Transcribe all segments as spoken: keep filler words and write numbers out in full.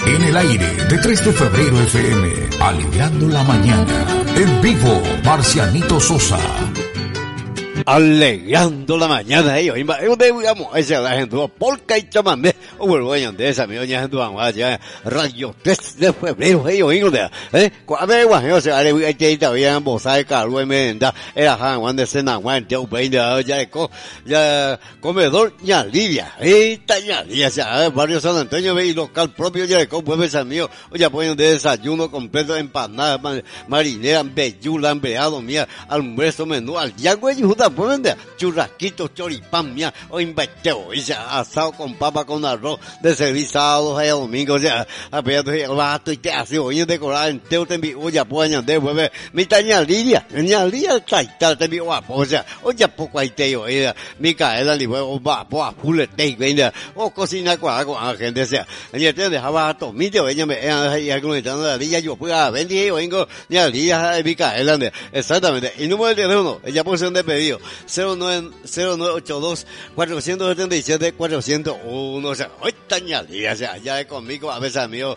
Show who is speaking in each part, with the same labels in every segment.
Speaker 1: En el aire de tres de febrero F M, alegrando la mañana. En vivo, Marcianito Sosa.
Speaker 2: Alegrando la mañana, ellos, digamos, esa la gente, polka y chamamé, o vuelvo a de esa, mi doña gente, vamos allá, radio tres de febrero, ellos, eh, cuando hay guaje, se haré, hay que ir todavía en Bosa de Carlos, en Menda, era Juan, Juan de Sena, Juan, Teo, Peña, ya, ya, comedor, ya, Lidia, esta, ya, Lidia, ya, barrio San Antonio, ve, y local propio, ya, con pueblos amigos, ya ponen de desayuno completo, empanada, marinera, bellula, empleado, mía, almuerzo, menú, al día, güey, juda, pues churrasquitos, choripán, mía, o inventeo, y ya, asado con papa con arroz, de servir sábados y domingos, ya, apenas el vato y te hace hoy decorar entero, te envío, ya, pues, añadir, pues, mi taña Lidia, taña Lidia, taita, te envío, o sea, o ya poco ahí te oye, mi caela, li, o va, pues, fulete, venga, o cocina con algo, a gente, sea, y te dejaba a tomite, oye, me, y argumentando la Lidia, yo, pues, a venir, yo vengo, ni a Lidia, mi caela, exactamente, y número de teléfono, ella posición de pedido, cero nueve ocho dos cuatro siete siete cuatro cero uno, o sea, hoy tañalía, o sea, ya es conmigo, a veces amigo,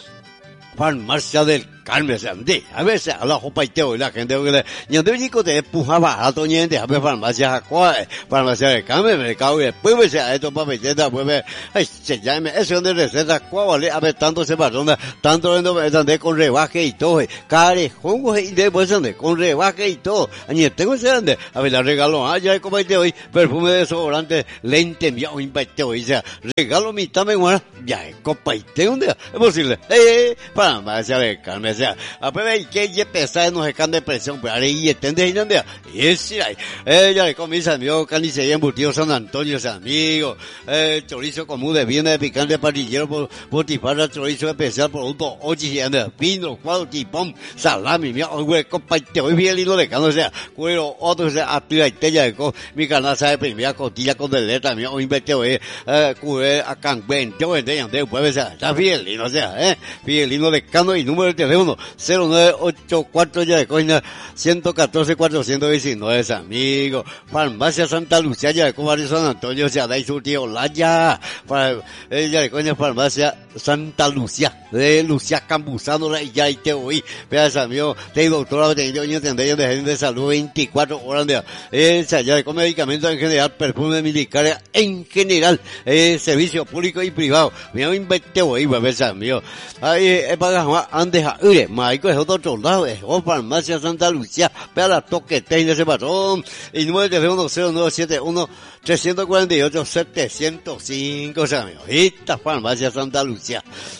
Speaker 2: Farmacia del Carmen, o sea, de, a veces a la jopa y teo, y la gente, y donde chico te empujaba a todo niente, a ver farmacia Jacua, Farmacia del Carmen, mercado, y después, o sea, esto para meter, pues, ay, se llame, eso donde receta, cuál vale, a ver, tanto se perdona, tanto donde con rebaje y todo, carejón, y después donde con rebaje y todo, y tengo ese donde, a ver, la regalo, ah, ya es como este hoy, perfume de desodorante, lente, mío, inventeo, o sea, regalo mitad me guarda, ya es copa y tengo, es posible, eh, Farmacia del Carmen, o sea, a ver, que ya pesar no se can de presión, pero ahora y entiende y no anda, y es sí, ella le come mis amigos, carnicería embutido San Antonio, ese amigo, eh, chorizo común de viene de picante parrillero, por, botifarra, chorizo especial, producto, ochi, anda, pino, cuadro, tipón, salami, mi güey, compa, te voy bien lindo de cano, o sea, cuero, otro, o sea, activa y tella de co, mi canasta de primera costilla con deleta, mi, o inverte, eh, cubre, a cangüen, te voy a entender, pues, o sea, está bien lindo, o sea, eh, bien lindo de cano y número de teléfono, cero nueve ocho cuatro ya de coina, ciento catorce cuatrocientos diecinueve, amigo, Farmacia Santa Lucía, ya de Barrio San Antonio, se ha dado su tío Laya, para, ella de coña, Farmacia Santa Lucía, de Lucía Campuzano, la ya y te oí, veas amigo, te doctora, te doña tendencia de gente de salud veinticuatro horas de, esa ya de con medicamentos en general, perfume militar en general, eh, servicio público y privado, me voy a inventar hoy, veas amigo, ahí, es para antes a ure, maico es otro lado, es o Farmacia Santa Lucía, vea la toquete en ese patrón, y número de teléfono cero nueve siete uno tres cuatro ocho siete cero cinco, o sea, amigo, esta Farmacia Santa Lucía.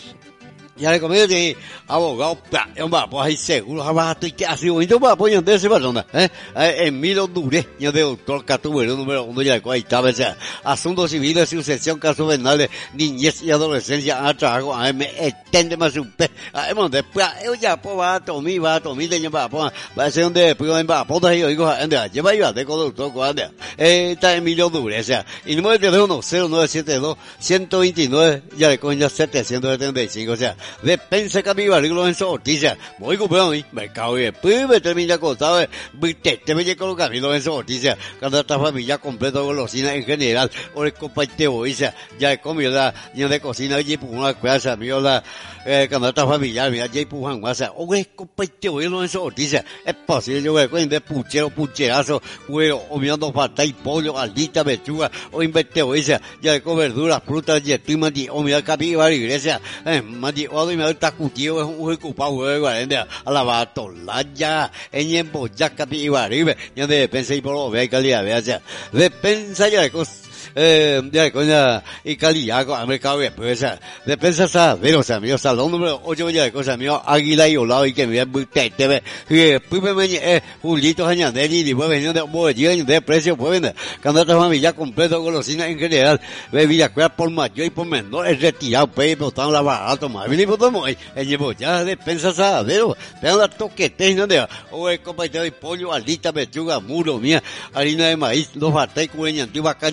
Speaker 2: Ya le comí de abogado, pues ahí seguro, abajo, y que así bonito, para apoyar de ese persona, eh, Emilio Duré, yo de doctor Catubero, número uno, ya de ahí estaba, ese asuntos civiles, sucesión, casos penales, niñez y adolescencia, a trabajo, a me extende más un pe, a hemos después, yo ya, pues va a tomar, va a tomar, de va a poner, va a ser donde, después, va a poner, yo digo, ande, lleva yo, de con doctor, cuando, eh, está Emilio Duré, o sea, y número de teléfono, cero nueve siete dos uno dos nueve, ya de coña, setecientos setenta y cinco, o sea, Despensa Capibari Lorenzo Ortiz, voy comprando mi mercado y después me termina contado, te te me con los caminos Lorenzo Ortiz, cuando esta familia completa golosina en general, o el comparteo, ya he comido la, ya de cocina, y por una casa, mío la, eh, cuando esta familia, mira, ya por una casa, o el comparteo y Lorenzo Ortiz, es posible, yo voy a de puchero, pucherazo, cuero, o mirando falta y pollo, aldita, pechuga, o inverteo, ya de con verduras, frutas, y estoy mandi, o mira Capibari Iglesia, eh, mandi, o y me está cutido, es un ocupado de guardia, a la batolaya, en embo, ya Capibari, ya de despensa y por lo ve calidad, vea, despensa ya de cosas, eh, ya coña, y calidad, con el mercado de despensa, despensa sa, pero, o sea, mío, salón número ocho, ya de cosas, mío, águila y olado, y que me ve, te, te ve, y después me venía, eh, Julito Añanelli, y después venía de bolletín, de precio, pues vender, cuando esta familia completo, golosina en general, bebida, cuida por mayor y por menor, es retirado, pues, pero están la barato, más bien, y por todo, eh, llevo ya despensa sa, pero, vean la toquete, ¿no? O el compañero de pollo, aldita, pechuga, muro, mía, harina de maíz, dos bateos, cueñantú, vacañantú, mía,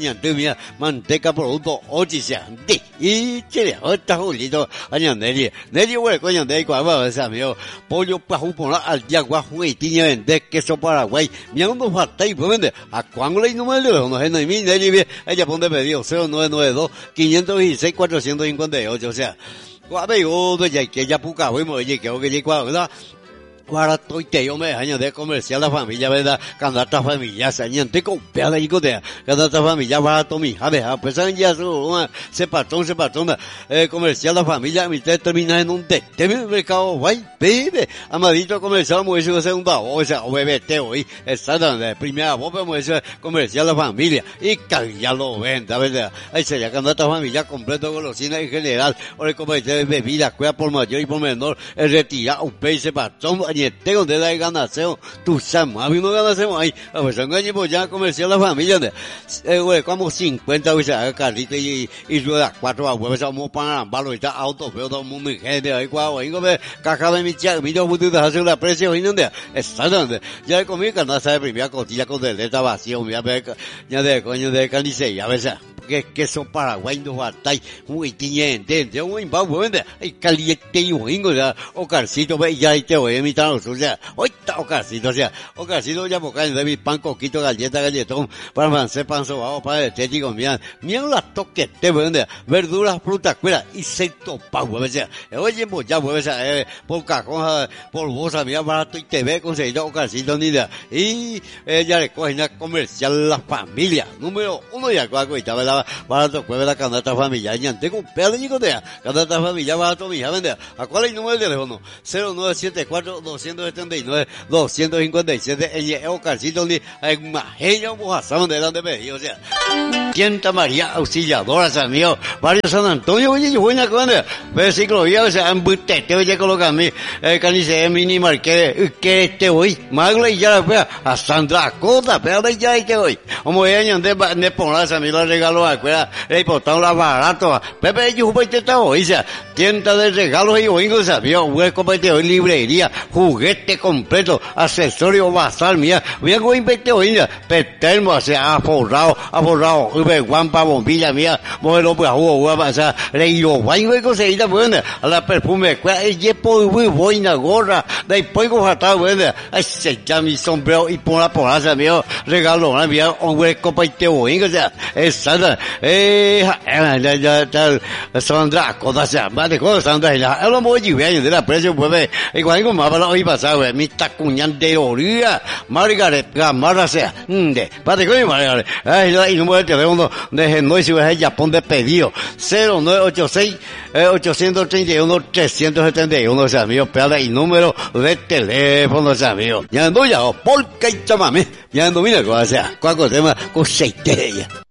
Speaker 2: mía, manteca, producto, ochi, sea, de, y chile, está julito, año de Neri, güey, coño, de cuava, ese amigo, pollo, pajú, por al día, guajo, y tiña, vende, queso Paraguay, mi ando falta y pues vende, a cuánto le no me lo, no es no mi, Neri, ella pone pedido, cero nueve nueve dos, quinientos dieciséis, cuatrocientos cincuenta y ocho, o sea, guabe, yo, ya que ya puca, güey, oye, que que ya ¿verdad? Ahora estoy te yo me año de comercial la familia, ¿verdad? Candata familia, se añante con peada y cotea. Candata familia va a tomar, a ver, a pesar ya su, se patrón, se patrón, eh, comercial la familia, mi te termina en un té, te me mercado, guay, bebe, amadito comercial, muy eso segunda, o sea, o bebé te hoy, está donde, primera voz, pero eso comercial la familia, y ya lo venda, ¿verdad? Ahí se ya candata familia completo, golosina en general, o el comercial de bebida, cuida por mayor y por menor, el retirado, un pez, se patrón, tengo de dar ganaseo, tu sama, a mí no ganaseo ahí, a ver, son gaños ya comercial la familia, eh, güey, como cincuenta, güey, se carrito y, y ruedas cuatro abuelos, vamos para ambalo, y está auto, veo todo el mundo en gente, ahí, guau, ahí, como caja de mi chica, mi dos putos, hace una precio, y donde, está donde, ya comí canasta de primera costilla con deleta vacío, mira, ya de coño de carnicería, a veces, que queso Paraguay no falta, muy tiñente, yo voy a ver, hay caliente y boingo, ya, o carcito, ve, ya, y te voy a imitar, o sea, hoy está o carcito, o sea, o carcito ya boca de mi pan, coquito, galleta, galletón, para francés, pan sobao, para estético, mira, mira las toquetes, ¿verdad? Verduras, frutas, cuera, y se topa, o sea, oye, pues ya, o sea, eh, por cajón, por bolsa, mira, barato y te ve, conseguido, o carcito, ni idea, y, eh, ya le cogen a comercial la familia, número uno, ya, cuaco, y estaba la, barato, cueve la candata familia, ya, tengo pedo, y cotea, candata familia, barato, mija, vende, ¿a cuál es el número de teléfono? cero nueve siete cuatro doscientos setenta y nueve doscientos cincuenta y siete el Ocalcito ni en Majeño Mojazón de donde me o sea Tienta María Auxiliadora San mío Barrio San Antonio oye yo voy a comer versículo ya o sea en butete oye colocar mi el canice mini marque que este hoy magla y ya la a Sandra Cota pero ya y que hoy como año de de poner San mío regalo a cuera el portón la barato Pepe yo voy a estar hoy sea tienda de regalos y hoy no sabía hueco para hoy librería juguete completo, accesorio basal, mía, voy a go inventar hoy, petermo, o sea, aforrado, aforrado, guampa, bombilla, mía, modelo, pues, jugo, guapa, o sea, reído, guay, güey, conseguida, buena, a la perfume, el yepo, güey, boina, gorra, de poigo, jata, buena, ay, se llama mi sombrero y por la poraza, mío, regalo, una mía, un güey, copa y te voy, o sea, es Sandra, eh, ya, ya, ya, Sandra, cosa, o sea, más de cosas, Sandra, ya, es lo muy bien, de la precio, pues, igual, como, para hoy pasado, mi tacuñán de oría, Margaret, Gamarra sea, de, pate coño, Margaret, ay, y número de teléfono de Genoy, si ves el Japón de pedido, cero nueve ocho seis, ochocientos treinta y uno, trescientos setenta y uno, o sea, mío, espera, y número de teléfono, o sea, mío, ya ando ya, por qué chamame, ya ando, mira, o sea, cuál tema, con seis de ella.